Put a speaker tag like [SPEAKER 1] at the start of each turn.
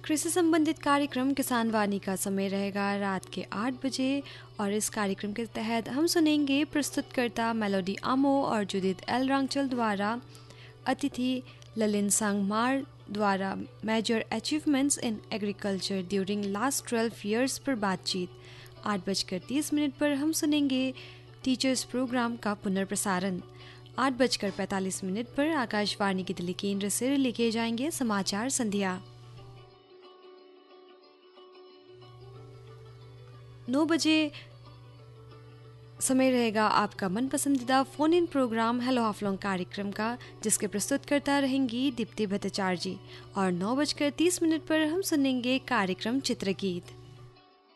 [SPEAKER 1] कृषि संबंधित कार्यक्रम किसान वाणी का समय रहेगा रात के 8 बजे और इस कार्यक्रम के तहत हम सुनेंगे प्रस्तुतकर्ता मेलोडी आमो और जुदित एल रांगचल द्वारा अतिथि ललिन सांगमार द्वारा major achievements in agriculture during last 12 years पर बातचीत। 8:30 पर हम सुनेंगे टीचर्स प्रोग्राम का पुनर्प्रसारण। 8:45 पर आकाशवाणी की दिल्ली केंद्र से लिखे जाएंगे समाचार संध्या। 9 बजे समय रहेगा आपका मनपसंदीदा phone in programme hello Haflong कार्यक्रम का, जिसके प्रस्तुतकर्ता रहेंगी दीप्ति भट्टाचार्य जी। और 9:30 पर हम सुनेंगे कार्यक्रम चित्रगीत।